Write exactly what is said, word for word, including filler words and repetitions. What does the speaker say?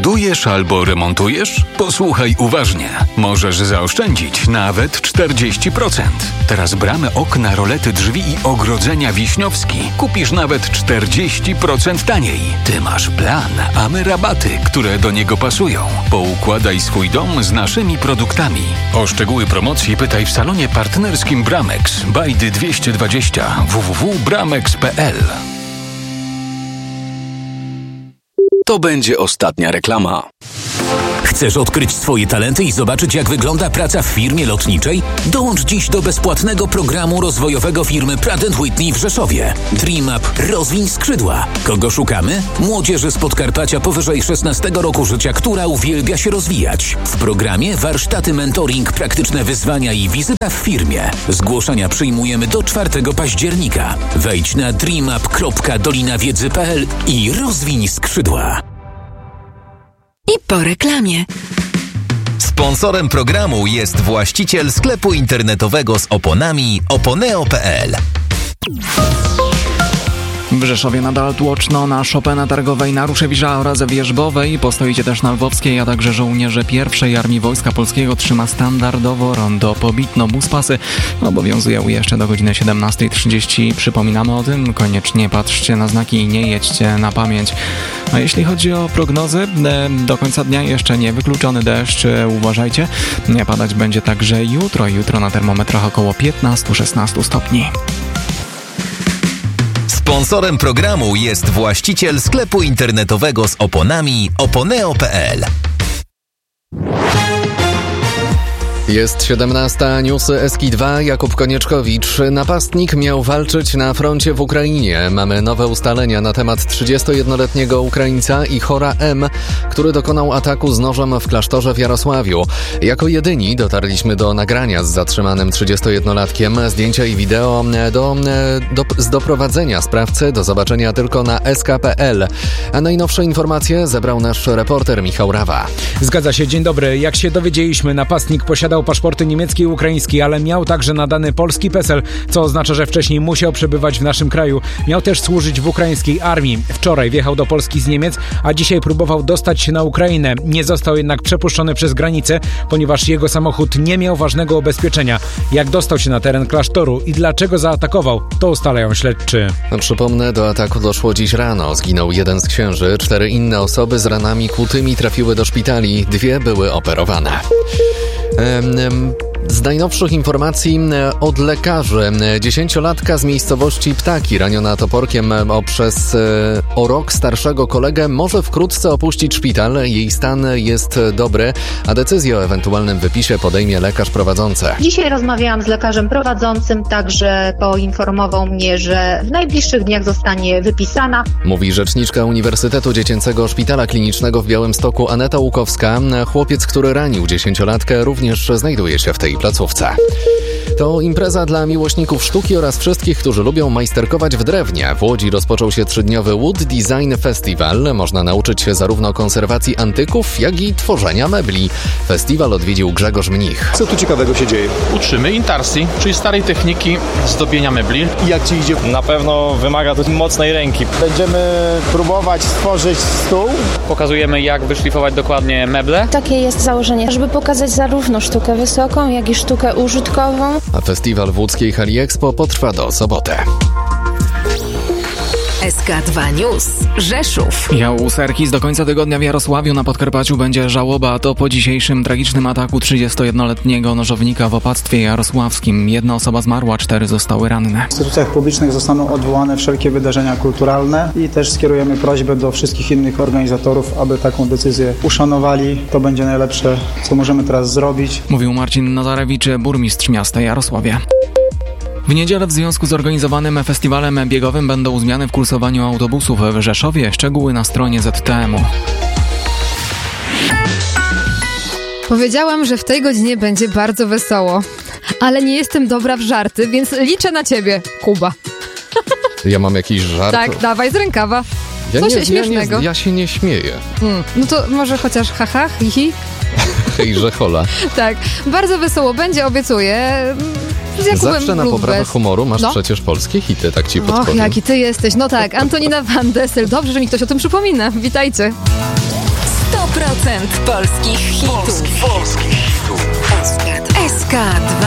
Budujesz albo remontujesz? Posłuchaj uważnie. Możesz zaoszczędzić nawet czterdzieści procent. Teraz bramy, okna, rolety, drzwi i ogrodzenia Wiśniowski kupisz nawet czterdzieści procent taniej. Ty masz plan, a my rabaty, które do niego pasują. Poukładaj swój dom z naszymi produktami. O szczegóły promocji pytaj w salonie partnerskim Bramex. Bajdy dwieście dwadzieścia w w w kropka bramex kropka p l. To będzie ostatnia reklama. Chcesz odkryć swoje talenty i zobaczyć, jak wygląda praca w firmie lotniczej? Dołącz dziś do bezpłatnego programu rozwojowego firmy Pratt and Whitney w Rzeszowie. DreamUp Rozwiń skrzydła. Kogo szukamy? Młodzieży z Podkarpacia powyżej szesnastego roku życia, która uwielbia się rozwijać. W programie warsztaty, mentoring, praktyczne wyzwania i wizyta w firmie. Zgłoszenia przyjmujemy do czwartego października. Wejdź na dreamup kropka dolina wiedzy kropka p l i rozwiń skrzydła. I po reklamie. Sponsorem programu jest właściciel sklepu internetowego z oponami oponeo kropka p l. W Rzeszowie nadal tłoczno na Chopina Targowej, na Ruszewicza oraz Wierzbowej. Postoicie też na Lwowskiej, a także żołnierze pierwszej Armii Wojska Polskiego trzyma standardowo rondo Pobitno. Buspasy obowiązują jeszcze do godziny siedemnastej trzydzieści. Przypominamy o tym, koniecznie patrzcie na znaki i nie jedźcie na pamięć. A jeśli chodzi o prognozy, do końca dnia jeszcze nie wykluczony deszcz. Uważajcie, padać będzie także jutro. Jutro na termometrach około piętnaście do szesnastu stopni. Sponsorem programu jest właściciel sklepu internetowego z oponami oponeo kropka p l. Jest siedemnasta, newsy S K I dwa, Jakub Konieczkowicz. Napastnik miał walczyć na froncie w Ukrainie. Mamy nowe ustalenia na temat trzydziestojednoletniego Ukraińca Ichora M., który dokonał ataku z nożem w klasztorze w Jarosławiu. Jako jedyni dotarliśmy do nagrania z zatrzymanym trzydziestojednolatkiem. Zdjęcia i wideo do, do, z doprowadzenia sprawcy do zobaczenia tylko na S K kropka p l. A najnowsze informacje zebrał nasz reporter Michał Rawa. Zgadza się, dzień dobry. Jak się dowiedzieliśmy, napastnik posiadał paszporty niemiecki i ukraiński, ale miał także nadany polski PESEL, co oznacza, że wcześniej musiał przebywać w naszym kraju. Miał też służyć w ukraińskiej armii. Wczoraj wjechał do Polski z Niemiec, a dzisiaj próbował dostać się na Ukrainę. Nie został jednak przepuszczony przez granicę, ponieważ jego samochód nie miał ważnego ubezpieczenia. Jak dostał się na teren klasztoru i dlaczego zaatakował, to ustalają śledczy. Przypomnę, do ataku doszło dziś rano. Zginął jeden z księży, cztery inne osoby z ranami kłutymi trafiły do szpitali, dwie były operowane. Z najnowszych informacji od lekarzy. Dziesięciolatka z miejscowości Ptaki, raniona toporkiem o przez o rok starszego kolegę, może wkrótce opuścić szpital. Jej stan jest dobry, a decyzję o ewentualnym wypisie podejmie lekarz prowadzący. Dzisiaj rozmawiałam z lekarzem prowadzącym, także poinformował mnie, że w najbliższych dniach zostanie wypisana. Mówi rzeczniczka Uniwersytetu Dziecięcego Szpitala Klinicznego w Białymstoku Aneta Łukowska. Chłopiec, który ranił dziesięciolatkę, również znajduje się w tej placówce. To impreza dla miłośników sztuki oraz wszystkich, którzy lubią majsterkować w drewnie. W Łodzi rozpoczął się trzydniowy Wood Design Festival. Można nauczyć się zarówno konserwacji antyków, jak i tworzenia mebli. Festiwal odwiedził Grzegorz Mnich. Co tu ciekawego się dzieje? Uczymy intarsji, czyli starej techniki zdobienia mebli. I jak ci idzie? Na pewno wymaga to mocnej ręki. Będziemy próbować stworzyć stół. Pokazujemy, jak wyszlifować dokładnie meble. Takie jest założenie, żeby pokazać zarówno sztukę wysoką, jak i sztukę użytkową. A festiwal w łódzkiej hali Expo potrwa do soboty. S K dwa News. Rzeszów. Jałuserkis do końca tygodnia w Jarosławiu na Podkarpaciu będzie żałoba. To po dzisiejszym tragicznym ataku trzydziestojednoletniego nożownika w opactwie jarosławskim. Jedna osoba zmarła, cztery zostały ranne. W instytucjach publicznych zostaną odwołane wszelkie wydarzenia kulturalne i też skierujemy prośbę do wszystkich innych organizatorów, aby taką decyzję uszanowali. To będzie najlepsze, co możemy teraz zrobić. Mówił Marcin Nazarewicz, burmistrz miasta Jarosławia. W niedzielę w związku z zorganizowanym festiwalem biegowym będą zmiany w kursowaniu autobusów w Rzeszowie. Szczegóły na stronie Z T M u. Powiedziałam, że w tej godzinie będzie bardzo wesoło, ale nie jestem dobra w żarty, więc liczę na ciebie, Kuba. Ja mam jakiś żart? Tak, dawaj z rękawa. Ja Coś nie, śmiesznego. Ja, nie, ja się nie śmieję. Hmm. No to może chociaż haha, hihi. Hejże hola. Tak, bardzo wesoło będzie, obiecuję. Zawsze na poprawę humoru masz no. przecież polskie hity, tak ci podpowiem. Och, jaki ty jesteś. No tak, Antonina Van Dessel. Dobrze, że mi ktoś o tym przypomina. Witajcie. sto procent polskich hitów. Polskich hitów. S K dwa.